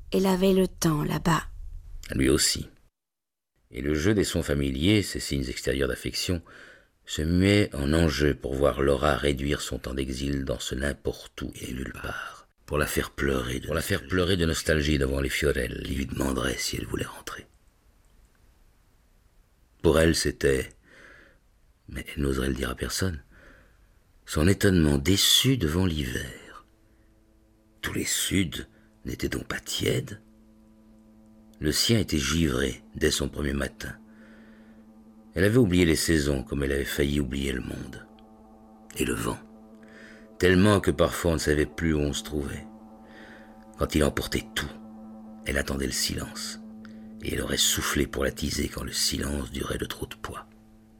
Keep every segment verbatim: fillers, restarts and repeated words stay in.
Elle avait le temps là-bas. Lui aussi. Et le jeu des sons familiers, ces signes extérieurs d'affection, se muait en enjeu pour voir Laura réduire son temps d'exil dans ce n'importe où et nulle part, pour la faire pleurer de, pour la faire pleurer de nostalgie devant les Fiorel, qui lui demanderaient si elle voulait rentrer. Pour elle, c'était, mais elle n'oserait le dire à personne, son étonnement déçu devant l'hiver. Tous les Suds n'étaient donc pas tièdes. Le sien était givré dès son premier matin. Elle avait oublié les saisons comme elle avait failli oublier le monde. Et le vent, tellement que parfois on ne savait plus où on se trouvait. Quand il emportait tout, elle attendait le silence, et elle aurait soufflé pour l'attiser quand le silence durait de trop de poids.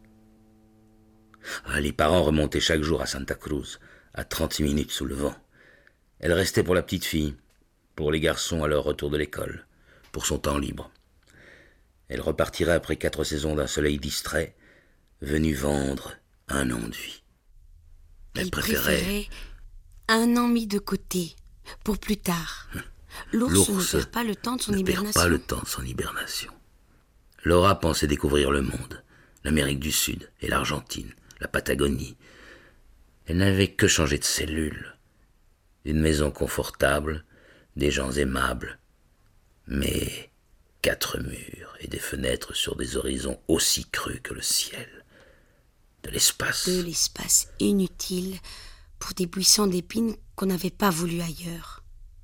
Ah, les parents remontaient chaque jour à Santa Cruz, à trente minutes sous le vent. Elle restait pour la petite fille, pour les garçons à leur retour de l'école, pour son temps libre. Elle repartirait après quatre saisons d'un soleil distrait, venu vendre un an de vie. Elle, Elle préférait... préférait un an mis de côté, pour plus tard. L'ours, L'ours ne perd pas le temps de son ne hibernation. perd pas le temps de son hibernation. Laura pensait découvrir le monde, l'Amérique du Sud et l'Argentine, la Patagonie. Elle n'avait que changé de cellule. Une maison confortable, des gens aimables, mais quatre murs et des fenêtres sur des horizons aussi crus que le ciel. De l'espace. De l'espace inutile pour des buissons d'épines qu'on n'avait pas voulu ailleurs.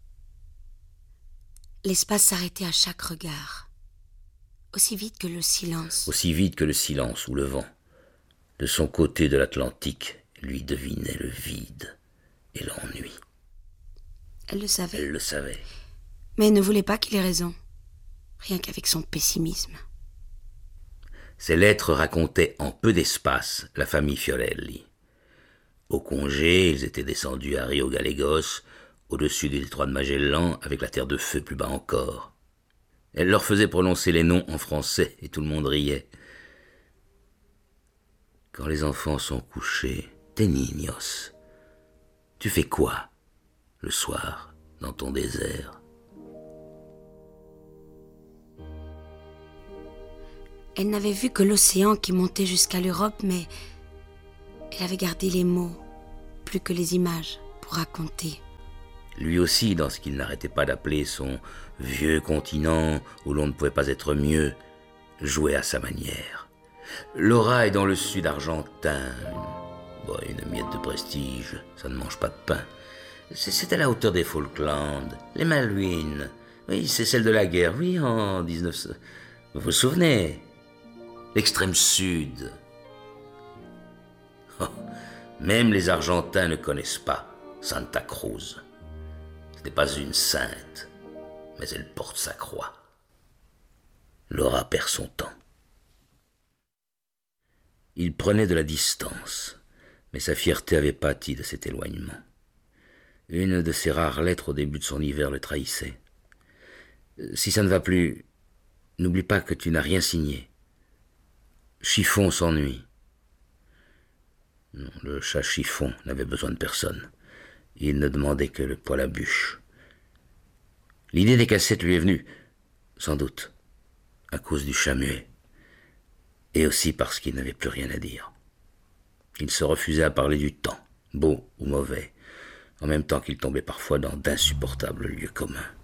L'espace s'arrêtait à chaque regard, aussi vite que le silence. Aussi vite que le silence ou le vent. De son côté de l'Atlantique, lui devinait le vide et l'ennui. Elle le savait. Elle le savait. Mais elle ne voulait pas qu'il ait raison, rien qu'avec son pessimisme. Ces lettres racontaient en peu d'espace la famille Fiorelli. Au congé, ils étaient descendus à Rio Gallegos, au-dessus du détroit de Magellan, avec la terre de feu plus bas encore. Elle leur faisait prononcer les noms en français, et tout le monde riait. Quand les enfants sont couchés, t'es niños. Tu fais quoi, le soir, dans ton désert? Elle n'avait vu que l'océan qui montait jusqu'à l'Europe, mais elle avait gardé les mots, plus que les images, pour raconter. Lui aussi, dans ce qu'il n'arrêtait pas d'appeler son vieux continent où l'on ne pouvait pas être mieux, jouait à sa manière. Laura est dans le sud argentin. Bon, une miette de prestige, ça ne mange pas de pain. C'est à la hauteur des Falklands, les Malouines. Oui, c'est celle de la guerre, oui, en dix-neuf cents. Vous vous souvenez? L'extrême sud. Oh, même les Argentins ne connaissent pas Santa Cruz. Ce n'est pas une sainte, mais elle porte sa croix. Laura perd son temps. Il prenait de la distance, mais sa fierté avait pâti de cet éloignement. Une de ses rares lettres au début de son hiver le trahissait. « Si ça ne va plus, n'oublie pas que tu n'as rien signé. Chiffon s'ennuie. » Non, le chat Chiffon n'avait besoin de personne. Il ne demandait que le poêle à bûche. L'idée des cassettes lui est venue, sans doute, à cause du chat muet, et aussi parce qu'il n'avait plus rien à dire. Il se refusait à parler du temps, beau ou mauvais, en même temps qu'il tombait parfois dans d'insupportables lieux communs.